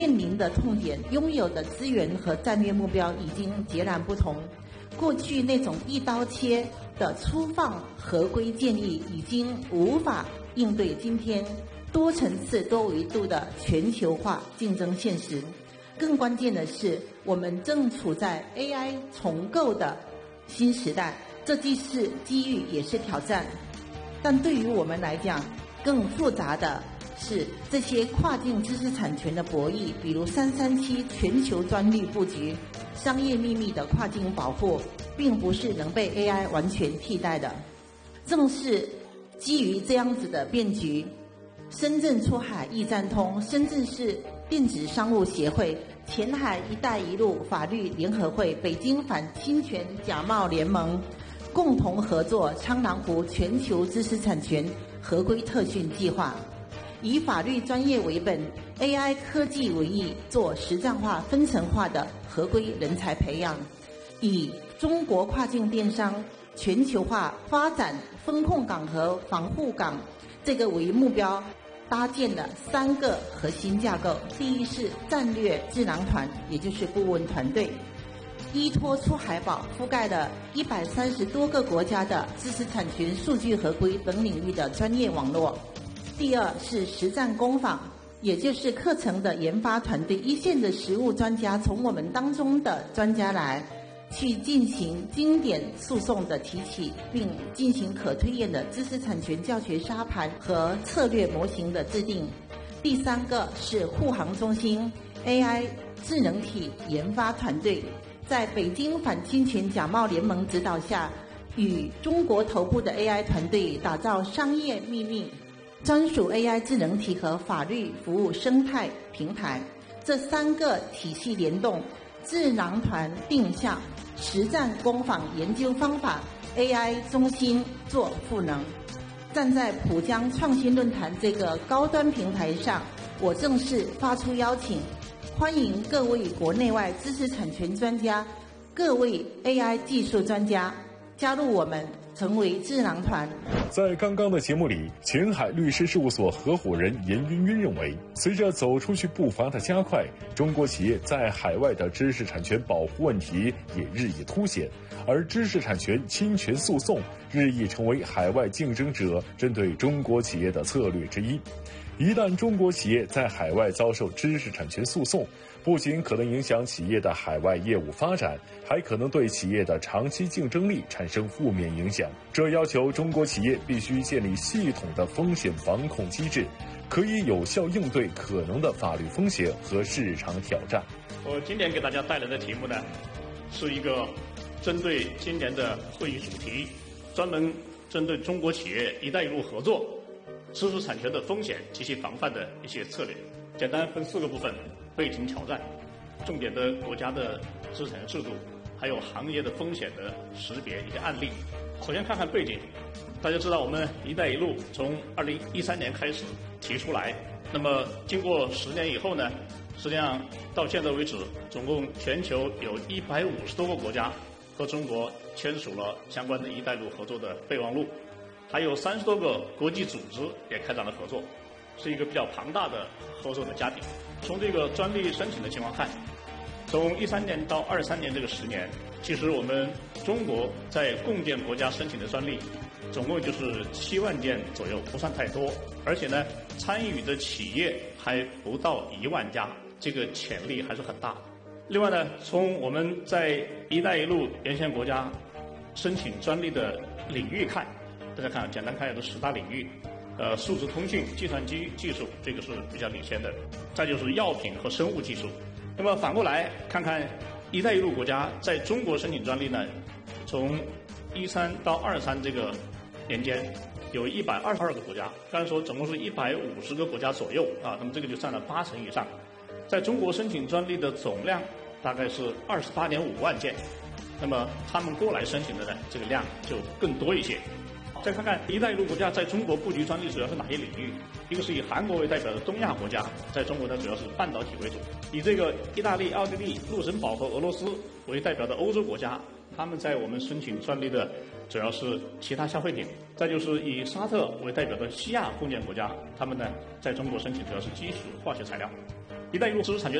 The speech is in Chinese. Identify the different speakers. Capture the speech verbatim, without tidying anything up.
Speaker 1: 面临的痛点、拥有的资源和战略目标已经截然不同。过去那种一刀切的粗放合规建议已经无法应对今天多层次、多维度的全球化竞争现实。更关键的是，我们正处在 A I 重构的新时代，这既是机遇也是挑战。但对于我们来讲，更复杂的是这些跨境知识产权的博弈，比如三三七全球专利布局、商业秘密的跨境保护，并不是能被 A I 完全替代的。正是基于这样子的变局，深圳出海易占通、深圳市电子商务协会、前海一带一路法律联合会、北京反侵权假冒联盟共同合作苍狼湖全球知识产权合规特训计划，以法律专业为本， A I 科技为翼，做实战化、分层化的合规人才培养，以中国跨境电商全球化发展风控港和防护港这个为目标，搭建了三个核心架构。第一是战略智囊团，也就是顾问团队，依托出海宝覆盖了一百三十多个国家的知识产权、数据合规等领域的专业网络。第二是实战工坊，也就是课程的研发团队，一线的实务专家从我们当中的专家来去进行经典诉讼的提起，并进行可推演的知识产权教学沙盘和策略模型的制定。第三个是护航中心 A I 智能体研发团队，在北京反侵权假冒联盟指导下，与中国头部的 A I 团队打造商业秘密专属 A I 智能体和法律服务生态平台。这三个体系联动，智囊团定向，实战工坊研究方法， A I 中心做赋能。站在浦江创新论坛这个高端平台上，我正式发出邀请，欢迎各位国内外知识产权专家、各位 A I 技术专家加入我们，成为智囊团。
Speaker 2: 在刚刚的节目里，前海律师事务所合伙人严云云认为，随着走出去步伐的加快，中国企业在海外的知识产权保护问题也日益凸显，而知识产权侵权诉讼日益成为海外竞争者针对中国企业的策略之一。一旦中国企业在海外遭受知识产权诉讼，不仅可能影响企业的海外业务发展，还可能对企业的长期竞争力产生负面影响。这要求中国企业必须建立系统的风险防控机制，可以有效应对可能的法律风险和市场挑战。
Speaker 3: 我今年给大家带来的题目呢，是一个针对今年的会议主题，专门针对中国企业“一带一路”合作知识产权的风险及其防范的一些策略。简单分四个部分：背景挑战、重点的国家的知识产权制度，还有行业的风险的识别一些案例。首先看看背景，大家知道我们“一带一路”从二零一三年开始提出来，那么经过十年以后呢，实际上到现在为止，总共全球有一百五十多个国家和中国签署了相关的“一带一路”合作的备忘录，还有三十多个国际组织也开展了合作，是一个比较庞大的合作的家庭。从这个专利申请的情况看，从一三年到二三年这个十年，其实我们中国在共建国家申请的专利总共就是七万件左右，不算太多，而且呢，参与的企业还不到一万家，这个潜力还是很大的。另外呢，从我们在“一带一路”沿线国家申请专利的领域看，大家看，简单看一下这十大领域。呃，数字通讯、计算机技术，这个是比较领先的。再就是药品和生物技术。那么反过来看看“一带一路”国家在中国申请专利呢，从一三到二三这个年间，有一百二十二个国家，刚才说总共是一百五十个国家左右啊，那么这个就占了八成以上。在中国申请专利的总量大概是二十八点五万件，那么他们过来申请的呢，这个量就更多一些。再看看“一带一路”国家在中国布局专利主要是哪些领域？一个是以韩国为代表的东亚国家，在中国呢主要是半导体为主；以这个意大利、奥地利、卢森堡和俄罗斯为代表的欧洲国家，他们在我们申请专利的主要是其他消费品；再就是以沙特为代表的西亚共建国家，他们呢在中国申请主要是基础化学材料。 一带一路知识产权